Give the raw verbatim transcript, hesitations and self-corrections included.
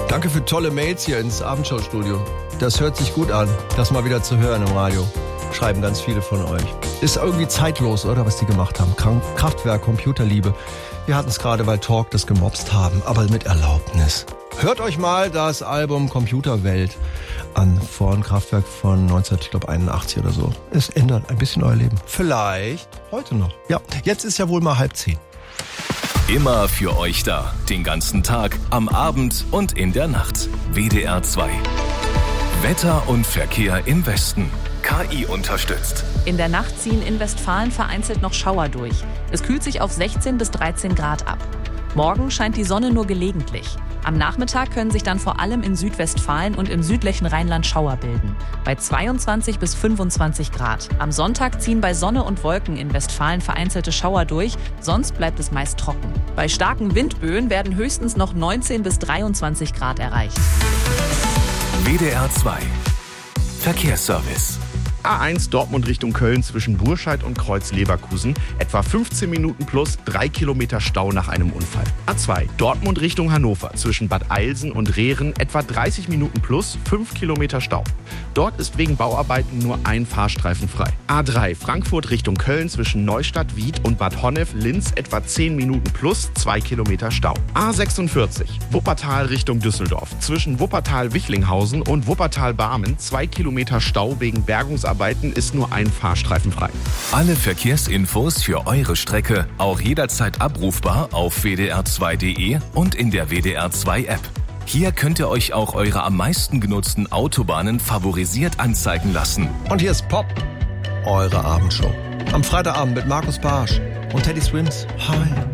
Danke für tolle Mails hier ins Abendschau-Studio. Das hört sich gut an, das mal wieder zu hören im Radio. Schreiben ganz viele von euch. Ist irgendwie zeitlos, oder, was die gemacht haben. Kraftwerk, Computerliebe. Wir hatten es gerade, weil Talk das gemobst haben, aber mit Erlaubnis. Hört euch mal das Album Computerwelt an von Kraftwerk von neunzehnhunderteinundachtzig oder so. Es ändert ein bisschen euer Leben. Vielleicht heute noch. Ja, jetzt ist ja wohl mal halb zehn. Immer für euch da. Den ganzen Tag, am Abend und in der Nacht. W D R zwei. Wetter und Verkehr im Westen. K I unterstützt. In der Nacht ziehen in Westfalen vereinzelt noch Schauer durch. Es kühlt sich auf sechzehn bis dreizehn Grad ab. Morgen scheint die Sonne nur gelegentlich. Am Nachmittag können sich dann vor allem in Südwestfalen und im südlichen Rheinland Schauer bilden. Bei zweiundzwanzig bis fünfundzwanzig Grad. Am Sonntag ziehen bei Sonne und Wolken in Westfalen vereinzelte Schauer durch, sonst bleibt es meist trocken. Bei starken Windböen werden höchstens noch neunzehn bis dreiundzwanzig Grad erreicht. W D R zwei. Verkehrsservice. A eins Dortmund Richtung Köln zwischen Burscheid und Kreuz-Leverkusen. Etwa fünfzehn Minuten plus drei Kilometer Stau nach einem Unfall. A zwei Dortmund Richtung Hannover zwischen Bad Eilsen und Rehren. Etwa dreißig Minuten plus fünf Kilometer Stau. Dort ist wegen Bauarbeiten nur ein Fahrstreifen frei. A drei Frankfurt Richtung Köln zwischen Neustadt, Wied und Bad Honnef-Linz. Etwa zehn Minuten plus zwei Kilometer Stau. A sechsundvierzig Wuppertal Richtung Düsseldorf zwischen Wuppertal-Wichlinghausen und Wuppertal-Barmen. zwei Kilometer Stau wegen Bergungsarbeiten. Arbeiten ist nur ein Fahrstreifen frei. Alle Verkehrsinfos für eure Strecke auch jederzeit abrufbar auf w d r zwei punkt d e und in der W D R zwei App. Hier könnt ihr euch auch eure am meisten genutzten Autobahnen favorisiert anzeigen lassen. Und hier ist Pop, eure Abendshow. Am Freitagabend mit Markus Barsch und Teddy Swims. Hi.